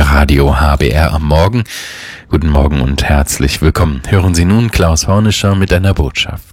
Radio HBR am Morgen. Guten Morgen und herzlich willkommen. Hören Sie nun Klaus Hornischer mit einer Botschaft.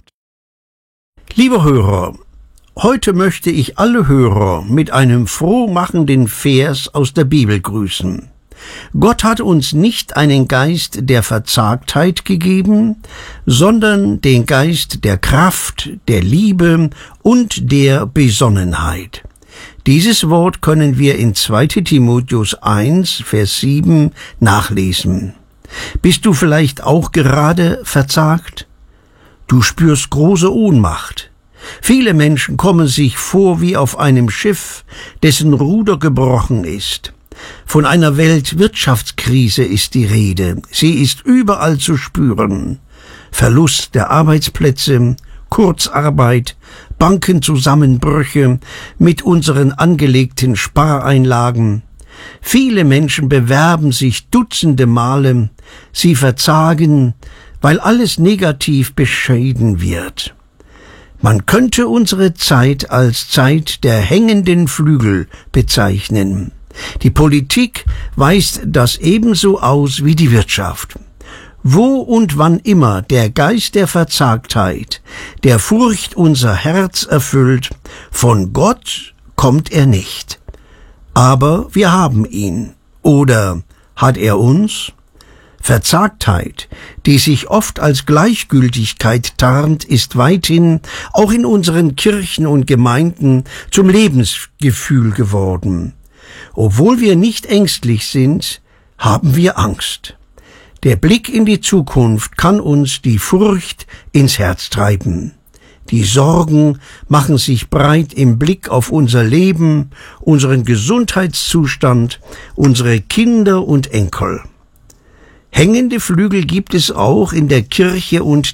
Liebe Hörer, heute möchte ich alle Hörer mit einem frohmachenden Vers aus der Bibel grüßen. Gott hat uns nicht einen Geist der Verzagtheit gegeben, sondern den Geist der Kraft, der Liebe und der Besonnenheit. Dieses Wort können wir in 2. Timotheus 1, Vers 7 nachlesen. Bist du vielleicht auch gerade verzagt? Du spürst große Ohnmacht. Viele Menschen kommen sich vor wie auf einem Schiff, dessen Ruder gebrochen ist. Von einer Weltwirtschaftskrise ist die Rede. Sie ist überall zu spüren. Verlust der Arbeitsplätze, Kurzarbeit, Bankenzusammenbrüche mit unseren angelegten Spareinlagen. Viele Menschen bewerben sich dutzende Male. Sie verzagen, weil alles negativ beschieden wird. Man könnte unsere Zeit als Zeit der hängenden Flügel bezeichnen. Die Politik weist das ebenso aus wie die Wirtschaft. Wo und wann immer der Geist der Verzagtheit, der Furcht unser Herz erfüllt, von Gott kommt er nicht. Aber wir haben ihn. Oder hat er uns? Verzagtheit, die sich oft als Gleichgültigkeit tarnt, ist weithin auch in unseren Kirchen und Gemeinden zum Lebensgefühl geworden. Obwohl wir nicht ängstlich sind, haben wir Angst. Der Blick in die Zukunft kann uns die Furcht ins Herz treiben. Die Sorgen machen sich breit im Blick auf unser Leben, unseren Gesundheitszustand, unsere Kinder und Enkel. Hängende Flügel gibt es auch in der Kirche und